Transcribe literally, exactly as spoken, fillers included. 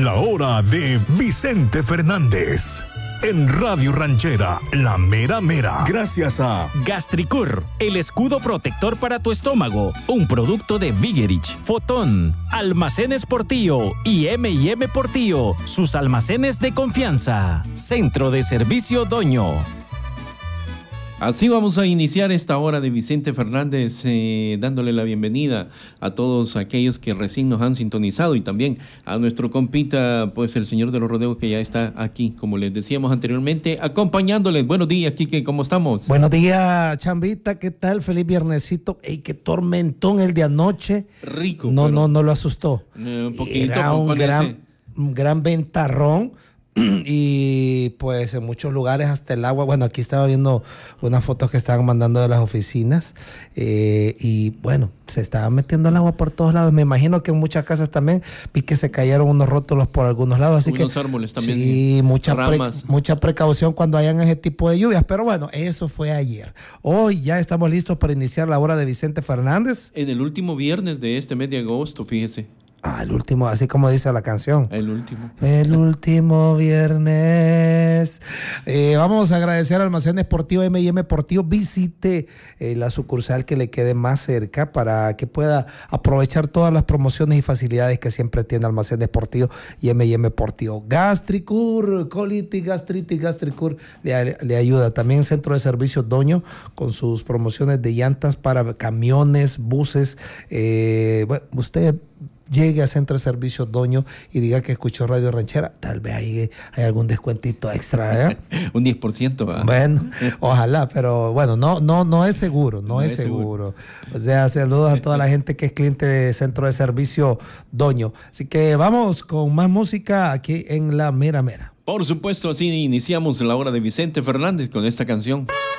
La hora de Vicente Fernández. En Radio Ranchera, la mera mera. Gracias a Gastricur, el escudo protector para tu estómago. Un producto de Vigerich, Fotón, Almacenes Portillo y eme y eme Portillo. Sus almacenes de confianza. Centro de Servicio Doño. Así vamos a iniciar esta hora de Vicente Fernández, eh, dándole la bienvenida a todos aquellos que recién nos han sintonizado y también a nuestro compita, pues el señor de los rodeos, que ya está aquí, como les decíamos anteriormente, acompañándoles. Buenos días, Quique, ¿cómo estamos? Buenos días, Chambita, ¿qué tal? Feliz viernesito. ¡Ey, qué tormentón el de anoche! Rico. No, pero, no, no lo asustó. Eh, un poquito. Era un gran, un gran ventarrón. Y pues en muchos lugares hasta el agua. Bueno, aquí estaba viendo unas fotos que estaban mandando de las oficinas, eh, y bueno, se estaba metiendo el agua por todos lados. Me imagino que en muchas casas también vi que se cayeron unos rótulos por algunos lados, así unos que árboles también, sí, mucha, pre, ramas. mucha precaución cuando hayan ese tipo de lluvias. Pero bueno, eso fue ayer. Hoy ya estamos listos para iniciar la hora de Vicente Fernández. En el último viernes de este mes de agosto, fíjese. Ah, el último, así como dice la canción. El último. El último viernes. Eh, vamos a agradecer al Almacén Esportivo eme y eme Portillo. Visite eh, la sucursal que le quede más cerca para que pueda aprovechar todas las promociones y facilidades que siempre tiene Almacén Esportivo y eme y eme Portillo. Gastricur, colitis, gastritis, Gastricur le, le ayuda. También Centro de Servicios Doño con sus promociones de llantas para camiones, buses. Eh, bueno, usted llegue a Centro de Servicios Doño y diga que escuchó Radio Ranchera, tal vez ahí hay algún descuentito extra, ¿eh? Un diez por ciento. ¿verdad? Bueno, ojalá, pero bueno, no, no, no es seguro, no, no es, es seguro. seguro. O sea, saludos a toda la gente que es cliente de Centro de Servicio Doño. Así que vamos con más música aquí en La Mera Mera. Por supuesto, así iniciamos la hora de Vicente Fernández con esta canción.